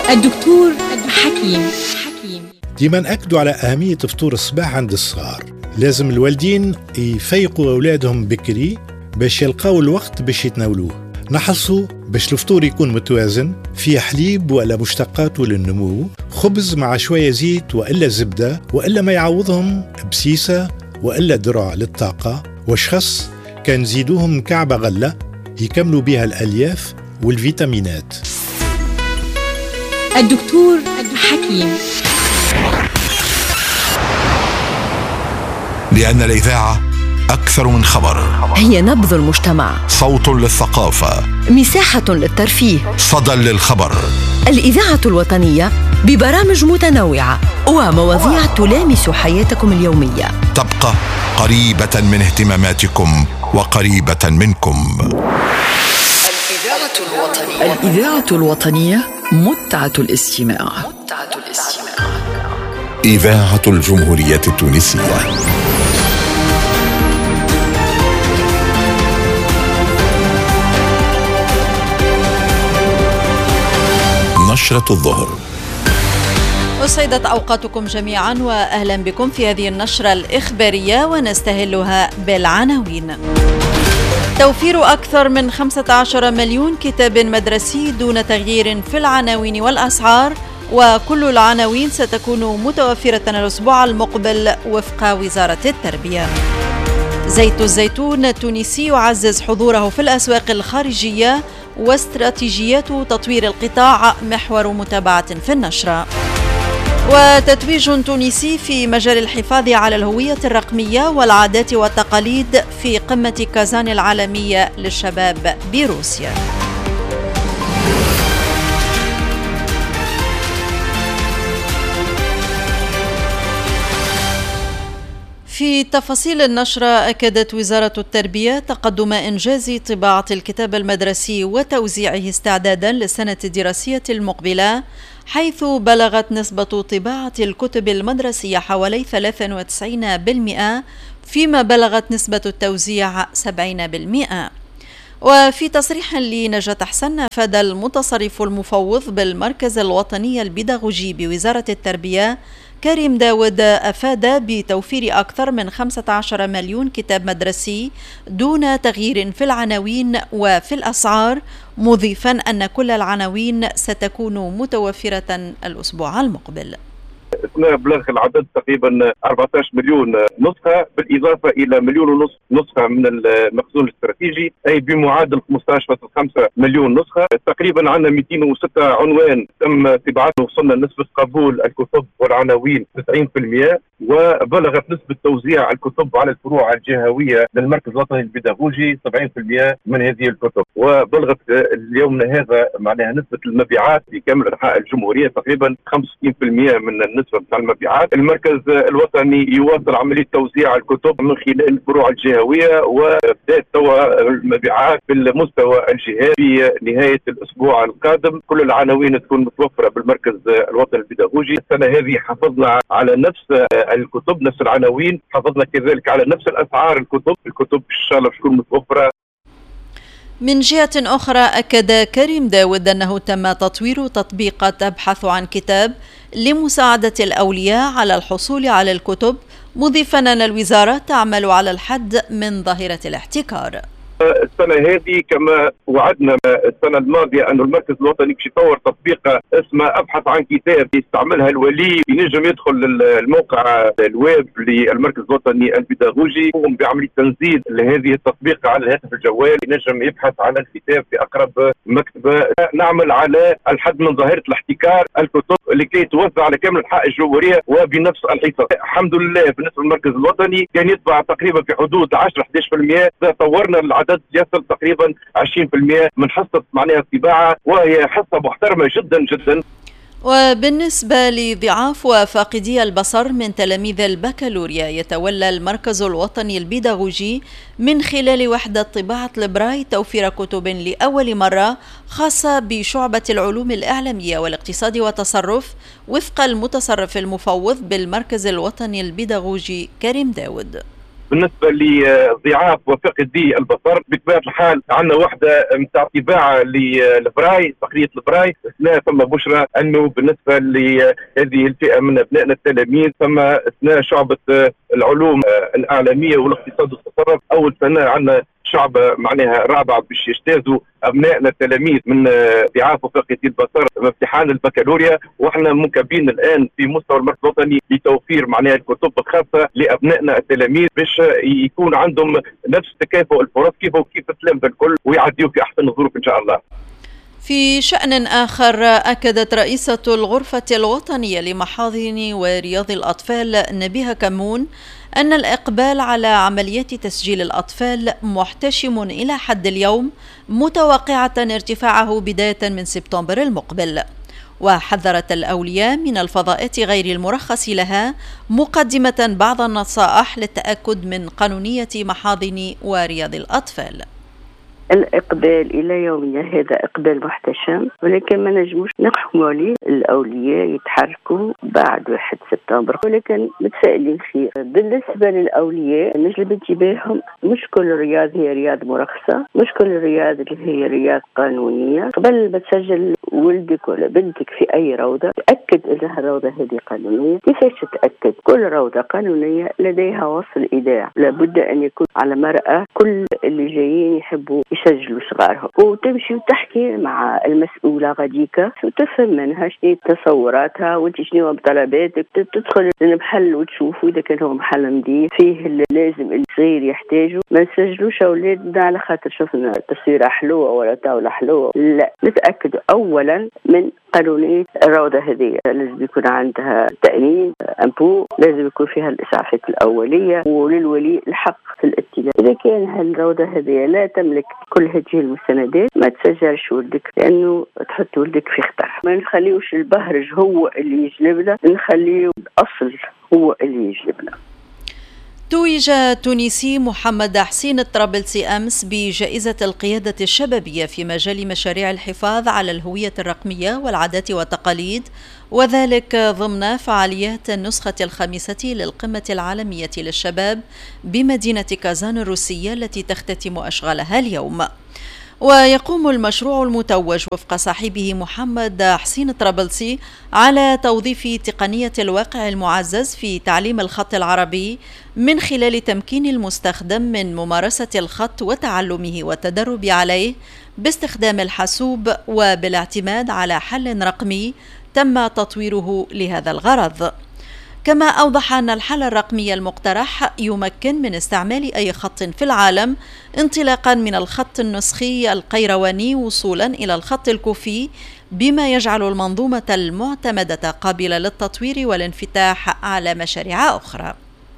الدكتور حكيم. ديما نأكدوا على أهمية فطور الصباح عند الصغار. لازم الوالدين يفيقوا أولادهم بكري باش يلقاو الوقت باش يتناولوه. نحرصوا باش الفطور يكون متوازن، فيه حليب ولا مشتقات للنمو، خبز مع شوية زيت وإلا زبدة، وإلا ما يعوضهم بسيسة وإلا درع للطاقة، وشخص كان زيدوهم مكعبة غلة يكملوا بها الألياف والفيتامينات. الدكتور حكيم. لأن الإذاعة أكثر من خبر، هي نبض المجتمع، صوت للثقافة، مساحة للترفيه، صدى للخبر. الإذاعة الوطنية ببرامج متنوعة ومواضيع تلامس حياتكم اليومية، تبقى قريبة من اهتماماتكم وقريبة منكم. الإذاعة الوطنية متعة الاستماع. إذاعة الجمهورية التونسية. نشرة الظهر. أسعدت أوقاتكم جميعا وأهلا بكم في هذه النشرة الإخبارية، ونستهلها بالعناوين. توفير أكثر من 15 مليون كتاب مدرسي دون تغيير في العناوين والأسعار، وكل العناوين ستكون متوفرة الأسبوع المقبل وفق وزارة التربية. زيت الزيتون التونسي يعزز حضوره في الأسواق الخارجية، واستراتيجيات تطوير القطاع محور متابعة في النشرة. وتتويج تونسي في مجال الحفاظ على الهوية الرقمية والعادات والتقاليد في قمة كازان العالمية للشباب بروسيا. في تفاصيل النشرة، أكدت وزارة التربية تقدم إنجاز طباعة الكتاب المدرسي وتوزيعه استعدادا للسنة الدراسية المقبلة، حيث بلغت نسبة طباعة الكتب المدرسية حوالي 93%، فيما بلغت نسبة التوزيع 70%. وفي تصريح لنجاة حسن، أفاد المتصرف المفوض بالمركز الوطني البيداغوجي بوزارة التربية كريم داود، أفاد بتوفير أكثر من 15 مليون كتاب مدرسي دون تغيير في العناوين وفي الأسعار، مضيفا أن كل العناوين ستكون متوفرة الأسبوع المقبل. اثناء بلغ العدد تقريبا 14 مليون نسخة، بالإضافة إلى 1.5 مليون نسخة من المخزون الاستراتيجي، أي بمعادل 15.5 مليون نسخة. تقريبا عندنا 206 عنوان تم طباعته، وصلنا لنسبة قبول الكتب والعناوين 90%، وبلغت نسبة توزيع الكتب على الفروع الجهوية للمركز الوطني البيداغوجي 70% من هذه الكتب. وبلغت اليوم هذا معناها نسبة المبيعات في كامل أنحاء الجمهورية تقريبا 65% من النسبة بتاع المبيعات. المركز الوطني يواصل عملية توزيع الكتب من خلال الفروع الجهوية، وبدأت توا المبيعات بالمستوى الجهوي في نهاية الأسبوع القادم. كل العناوين تكون متوفرة بالمركز الوطني البيداغوجي. السنة هذه حافظنا على نفس الكتب، نفس العناوين، حافظنا كذلك على نفس الأسعار. الكتب إن شاء الله تكون متوفرة. من جهة أخرى، أكد كريم داود أنه تم تطوير تطبيق تبحث عن كتاب لمساعدة الأولياء على الحصول على الكتب، مضيفا أن الوزارة تعمل على الحد من ظاهرة الاحتكار. السنة هذه كما وعدنا السنة الماضية أن المركز الوطني باش يطور تطبيق اسمه أبحث عن كتاب، يستعملها الولي، ينجم يدخل الموقع الويب للمركز الوطني البيداغوجي، يقوم بعملية تنزيل لهذه التطبيق على الهاتف الجوال، ينجم يبحث عن الكتاب في أقرب مكتبة. نعمل على الحد من ظاهرة الاحتكار الكتب لكي توزع على كامل أنحاء الجمهورية وبنفس الحصص. الحمد لله بالنسبة للمركز الوطني كان يطبع تقريبا في حدود 10-11%، طورنا العدد يصل تقريبا 20% من حصة معناها الطباعة، وهي حصة محترمة جدا جدا. وبالنسبة لضعاف وفاقدي البصر من تلاميذ البكالوريا، يتولى المركز الوطني البيداغوجي من خلال وحدة طباعة البراي توفير كتب لأول مرة خاصة بشعبة العلوم الإعلامية والاقتصاد والتصرف، وفق المتصرف المفوض بالمركز الوطني البيداغوجي كريم داود. بالنسبه لضعاف وفقدي البصر بطبيعه الحال عندنا وحده نتاع طباعه للبراي، تقنيه البراي. اثناء ثم بشرى انه بالنسبه لهذه الفئه من ابنائنا التلاميذ ثم اثناء شعبه العلوم الاعلاميه والاقتصاد والتصرف اول سنه عندنا شعبة معناها رابعة باش يجتازوا أبنائنا التلاميذ من ضعاف وفقدي البصر امتحان البكالوريا، وإحنا منكبين الآن في مستوى المركز الوطني لتوفير معناها الكتب الخاصة لأبنائنا التلاميذ باش يكون عندهم نفس تكافؤ الفرص كيف التلامذة الكل ويعديوا في أحسن الظروف إن شاء الله. في شأن آخر، أكدت رئيسة الغرفة الوطنية لمحاضن ورياض الأطفال نبيهة كمون أن الإقبال على عمليات تسجيل الأطفال محتشم إلى حد اليوم، متوقعة ارتفاعه بداية من سبتمبر المقبل. وحذرت الأولياء من الفضاءات غير المرخص لها، مقدمة بعض النصائح للتأكد من قانونية محاضن ورياض الأطفال. الإقبال إلى يومنا هذا إقبال محتشم، ولكن ما نجموش نحكموا عليه. الأولياء يتحركوا بعد 1 سبتمبر، ولكن متفائلين خير. بالنسبة للأولياء نجلب انتباههم، مش كل رياض هي رياض مرخصة، مش كل رياض اللي هي رياض قانونية. قبل ما تسجل ولدك ولا بنتك في أي روضة تأكد إنها الروضة هذه قانونية. كيفاش تتأكد؟ كل روضة قانونية لديها وصل إيداع، لابد أن يكون على مرأة كل اللي جايين يحبوا يسجلوا صغارهم، وتمشي وتحكي مع المسؤولة غاديكا وتفهم منها شنو تصوراتها وانت شنو بطلباتك. تدخل المحل وتشوف إذا كان هو محل نظيف فيه اللي لازم الصغير يحتاجه. ما نسجلوش أولادنا على خاطر شفنا تصويرة حلوة ولا طاولة حلوة، لا، نتأكد أولا من قانونية الروضة هذه. لازم يكون عندها تأمين أمبو، لازم يكون فيها الإسعافات الأولية، وللولي الحق في الاطلاع. إذا كان هالروضة هذه لا تملك كل هذه المستندات ما تسجلش ولدك، لأنه تحط ولدك في خطر. ما نخليوش البهرج هو اللي يجلبنا، نخليه الأصل هو اللي يجلبنا. توج تونسي محمد حسين الطرابلسي أمس بجائزة القيادة الشبابية في مجال مشاريع الحفاظ على الهوية الرقمية والعادات والتقاليد، وذلك ضمن فعاليات النسخة 5 للقمة العالمية للشباب بمدينة كازان الروسية التي تختتم أشغالها اليوم. ويقوم المشروع المتوج وفق صاحبه محمد حسين الطرابلسي على توظيف تقنية الواقع المعزز في تعليم الخط العربي من خلال تمكين المستخدم من ممارسة الخط وتعلمه والتدرب عليه باستخدام الحاسوب وبالاعتماد على حل رقمي تم تطويره لهذا الغرض. كما أوضح أن الحل الرقمي المقترح يمكن من استعمال أي خط في العالم، انطلاقا من الخط النسخي القيرواني وصولا إلى الخط الكوفي، بما يجعل المنظومة المعتمدة قابلة للتطوير والانفتاح على مشاريع أخرى.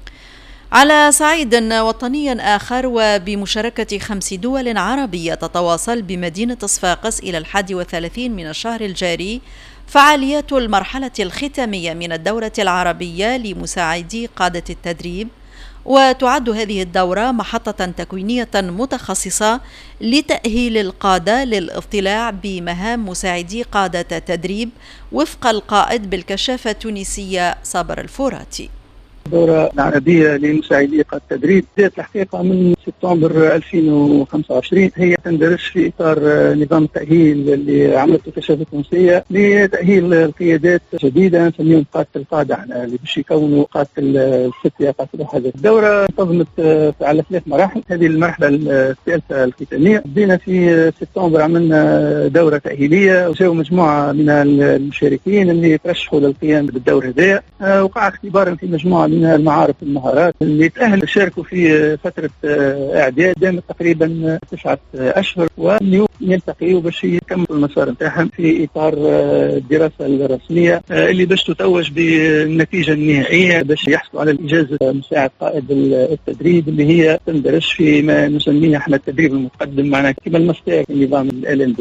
على صعيد وطني آخر، وبمشاركة 5 دول عربية تتواصل بمدينة صفاقس إلى 31 من الشهر الجاري فعاليات المرحلة الختامية من الدورة العربية لمساعدي قادة التدريب، وتعد هذه الدورة محطة تكوينية متخصصة لتأهيل القادة للاطلاع بمهام مساعدي قادة التدريب وفق القائد بالكشافة التونسية صابر الفوراتي. دورة عربية لمساعدي قادة التدريب بدأت الحقيقة من سبتمبر 2025. هي تندرج في إطار نظام التأهيل اللي عملته الكشافة التونسية لتأهيل القيادات جديدة نسميهم قادة القادة اللي باش يكونوا قادة الفتية قادة الحدث. الدورة انتظمت على 3 مراحل. هذه المرحلة الثالثة الختامية بدينا في سبتمبر، عملنا دورة تأهيلية وجاءوا مجموعة من المشاركين اللي ترشحوا للقيام بالدورة هذه. وقع اختبارا في مجموعة من المعارف والمهارات اللي تأهل شاركوا في فترة إعداد دامت تقريبا 9 أشهر، واليوم يلتقيوا باش يكملوا المسار نتاعهم في إطار الدراسة الرسمية اللي باش تتوج بالنتيجة النهائية باش يحصلوا على الإجازة مساعد قائد التدريب اللي هي تندرج في ما نسميه احنا التدريب المتقدم، معنا كما الماستر في نظام LLB.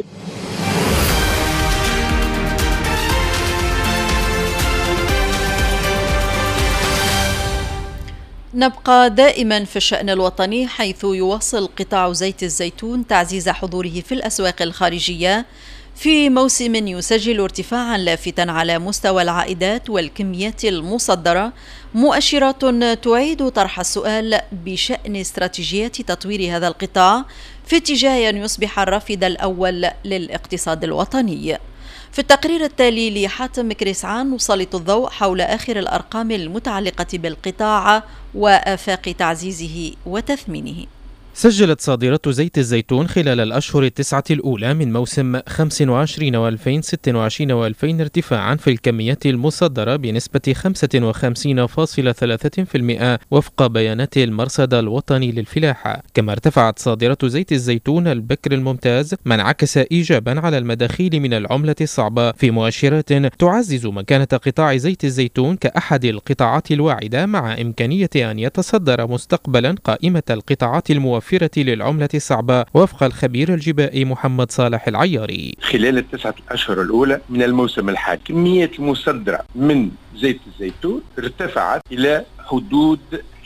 نبقى دائما في الشأن الوطني، حيث يواصل قطاع زيت الزيتون تعزيز حضوره في الأسواق الخارجية في موسم يسجل ارتفاعا لافتا على مستوى العائدات والكميات المصدرة، مؤشرات تعيد طرح السؤال بشأن استراتيجيات تطوير هذا القطاع في اتجاه أن يصبح الرافد الأول للاقتصاد الوطني. في التقرير التالي لحاتم كريسعان نسلط الضوء حول آخر الأرقام المتعلقة بالقطاع وآفاق تعزيزه وتثمينه. سجلت صادرات زيت الزيتون خلال الأشهر التسعة الأولى من موسم 25 و2026 و2000 ارتفاعا في الكميات المصدرة بنسبة 55.3% وفق بيانات المرصد الوطني للفلاحة. كما ارتفعت صادرات زيت الزيتون البكر الممتاز، ما انعكس إيجابا على المداخيل من العملة الصعبة في مؤشرات تعزز مكانة قطاع زيت الزيتون كأحد القطاعات الواعدة، مع إمكانية أن يتصدر مستقبلا قائمة القطاعات الموفرة للعملة الصعبة وفق الخبير الجبائي محمد صالح العياري. خلال التسعة الأشهر الأولى من الموسم الحالي كمية المصدرة من زيت الزيتون ارتفعت إلى حدود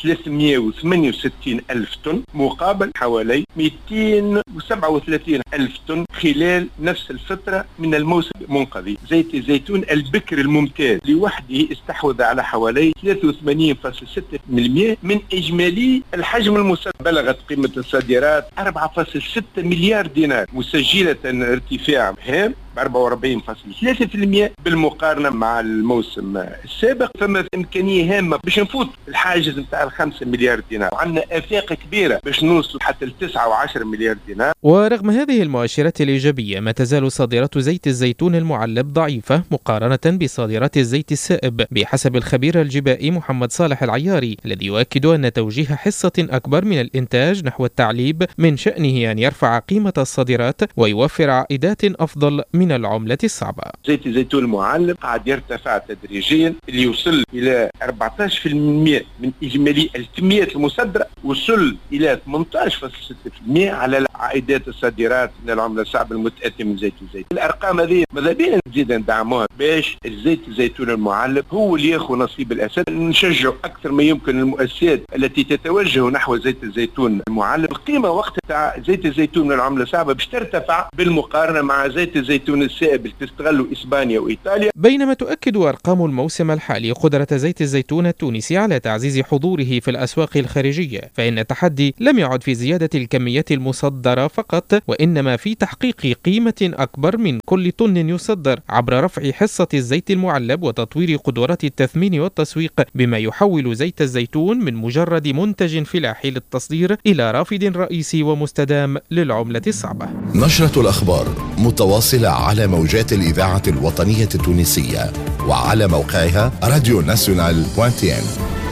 368 ألف طن مقابل حوالي 237 ألف طن خلال نفس الفترة من الموسم المنقضي. زيت الزيتون البكر الممتاز لوحده استحوذ على حوالي 83.6% من إجمالي الحجم المصدر. بلغت قيمة الصادرات 4.6 مليار دينار، مسجلة ارتفاع هام ب 44.3% بالمقارنة مع الموسم السابق. فما إمكانية هامة باش نفوت الحاجز نتاع 5 مليار دينار، وعندنا آفاق كبيرة باش نوصل حتى ل 9 و10 مليار دينار. ورغم هذه المؤشرات الإيجابية، ما تزال صادرات زيت الزيتون المعلب ضعيفة مقارنة بصادرات الزيت السائب، بحسب الخبير الجبائي محمد صالح العياري، الذي يؤكد أن توجيه حصة أكبر من الإنتاج نحو التعليب من شأنه أن يرفع قيمة الصادرات ويوفر عائدات أفضل من العملة الصعبة. زيت الزيتون المعلب قاعد يرتفع تدريجيا ليوصل إلى 14% من إجمالي الكميات المصدرة، وصل إلى 18.6% على عائدات الصادرات من العملة الصعبة المتأتية من زيت الزيتون. الأرقام هذه ماذا بينا نزيد ندعموها باش الزيت الزيتون المعلب هو اللي ياخذ نصيب الأسد. نشجع أكثر ما يمكن المؤسسات التي تتوجه نحو زيت الزيتون المعلب. القيمة وقت تاع زيت الزيتون من العملة الصعبة باش ترتفع بالمقارنة مع زيت الزيتون السائب اللي تستغله إسبانيا وإيطاليا. بينما تؤكد أرقام الموسم الحالي قدرة زيت الزيتون التونسي على تعزيز حضوره في الأسواق الخارجية، فإن التحدي لم يعد في زيادة الكميات المصدرة فقط، وإنما في تحقيق قيمة أكبر من كل طن يصدر عبر رفع حصة الزيت المعلب وتطوير قدرات التثمين والتسويق، بما يحول زيت الزيتون من مجرد منتج فلاحي للتصدير إلى رافد رئيسي ومستدام للعملة الصعبة. نشرة الأخبار متواصلة على موجات الإذاعة الوطنية التونسية وعلى موقعها radionational.tn.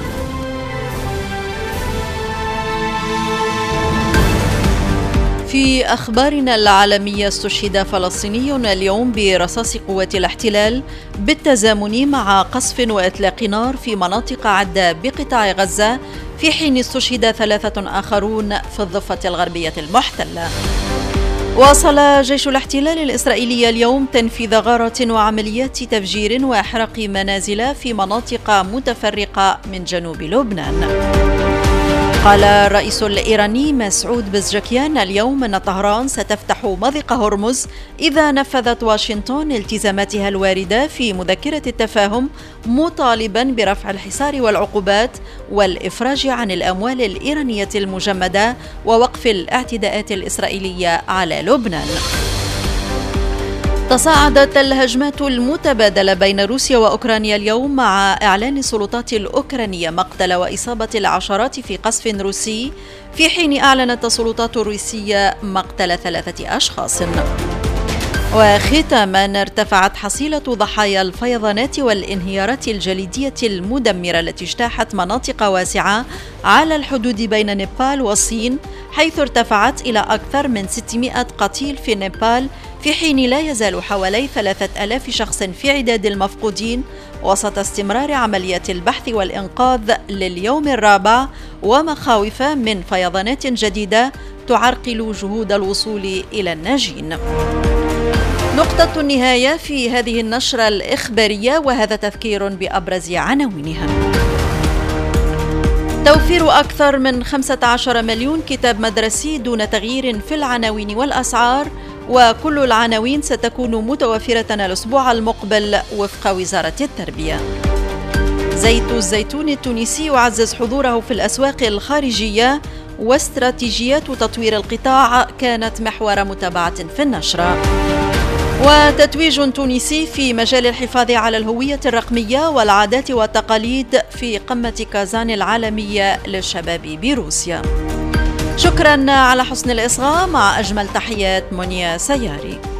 في أخبارنا العالمية، استشهد فلسطيني اليوم برصاص قوات الاحتلال بالتزامن مع قصف وإطلاق نار في مناطق عدة بقطاع غزة، في حين استشهد 3 آخرون في الضفة الغربية المحتلة. واصل جيش الاحتلال الإسرائيلي اليوم تنفيذ غارات وعمليات تفجير وإحراق منازل في مناطق متفرقة من جنوب لبنان. قال الرئيس الإيراني مسعود بزجكيان اليوم أن طهران ستفتح مضيق هرمز إذا نفذت واشنطن التزاماتها الواردة في مذكرة التفاهم، مطالبا برفع الحصار والعقوبات والإفراج عن الأموال الإيرانية المجمدة ووقف الاعتداءات الإسرائيلية على لبنان. تصاعدت الهجمات المتبادلة بين روسيا وأوكرانيا اليوم، مع إعلان السلطات الأوكرانية مقتل وإصابة العشرات في قصف روسي، في حين أعلنت السلطات الروسية مقتل 3 أشخاص. وختاما، ارتفعت حصيلة ضحايا الفيضانات والانهيارات الجليدية المدمرة التي اجتاحت مناطق واسعة على الحدود بين نيبال والصين، حيث ارتفعت إلى أكثر من 600 قتيل في نيبال، في حين لا يزال حوالي 3000 شخص في عداد المفقودين، وسط استمرار عمليات البحث والإنقاذ لليوم الرابع، ومخاوف من فيضانات جديدة تعرقل جهود الوصول إلى الناجين. نقطة النهاية في هذه النشرة الإخبارية، وهذا تذكير بأبرز عناوينها. توفير أكثر من 15 مليون كتاب مدرسي دون تغيير في العناوين والأسعار، وكل العناوين ستكون متوفرة الأسبوع المقبل وفق وزارة التربية. زيت الزيتون التونسي يعزز حضوره في الأسواق الخارجية، واستراتيجيات تطوير القطاع كانت محور متابعة في النشرة. وتتويج تونسي في مجال الحفاظ على الهوية الرقمية والعادات والتقاليد في قمة كازان العالمية للشباب بروسيا. شكرا على حسن الإصغاء، مع أجمل تحيات منيا سياري.